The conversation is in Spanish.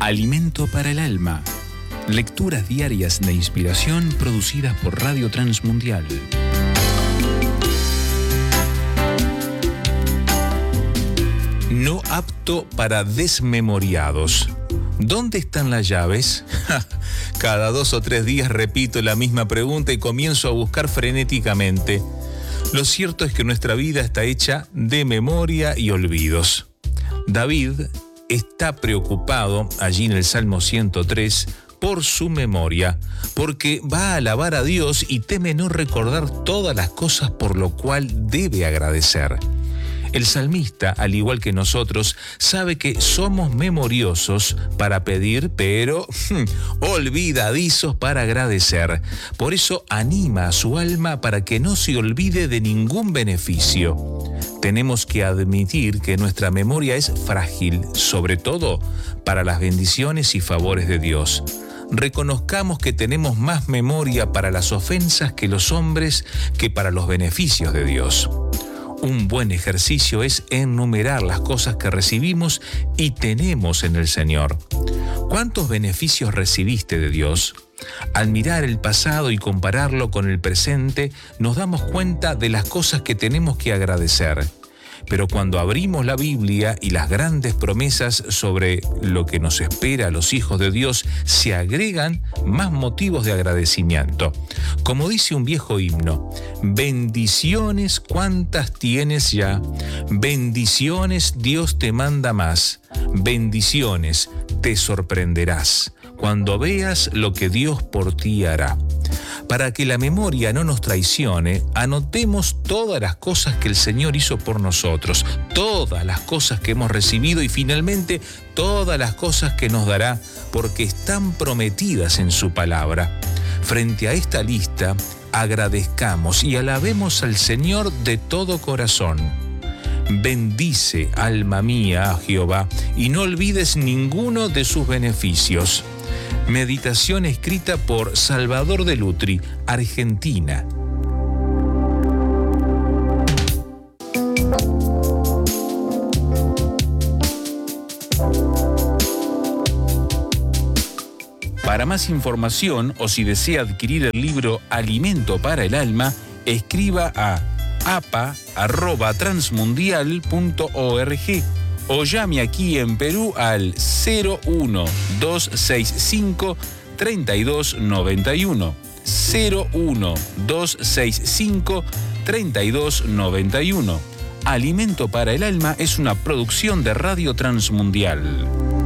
Alimento para el alma. Lecturas diarias de inspiración producidas por Radio Transmundial. No apto para desmemoriados. ¿Dónde están las llaves? Cada 2 o 3 días repito la misma pregunta y comienzo a buscar frenéticamente. Lo cierto es que nuestra vida está hecha de memoria y olvidos. David está preocupado allí en el Salmo 103 por su memoria, porque va a alabar a Dios y teme no recordar todas las cosas por lo cual debe agradecer. El salmista, al igual que nosotros, sabe que somos memoriosos para pedir, pero olvidadizos para agradecer. Por eso anima a su alma para que no se olvide de ningún beneficio. Tenemos que admitir que nuestra memoria es frágil, sobre todo para las bendiciones y favores de Dios. Reconozcamos que tenemos más memoria para las ofensas que los hombres que para los beneficios de Dios. Un buen ejercicio es enumerar las cosas que recibimos y tenemos en el Señor. ¿Cuántos beneficios recibiste de Dios? Al mirar el pasado y compararlo con el presente, nos damos cuenta de las cosas que tenemos que agradecer. Pero cuando abrimos la Biblia y las grandes promesas sobre lo que nos espera a los hijos de Dios, se agregan más motivos de agradecimiento. Como dice un viejo himno, bendiciones cuántas tienes ya, bendiciones Dios te manda más, bendiciones te sorprenderás cuando veas lo que Dios por ti hará. Para que la memoria no nos traicione, anotemos todas las cosas que el Señor hizo por nosotros, todas las cosas que hemos recibido y finalmente todas las cosas que nos dará, porque están prometidas en su palabra. Frente a esta lista, agradezcamos y alabemos al Señor de todo corazón. Bendice, alma mía, a Jehová, y no olvides ninguno de sus beneficios. Meditación escrita por Salvador de Lutri, Argentina. Para más información o si desea adquirir el libro Alimento para el Alma, escriba a apa@transmundial.org o llame aquí en Perú al 01265 3291. 01265 3291. Alimento para el Alma es una producción de Radio Transmundial.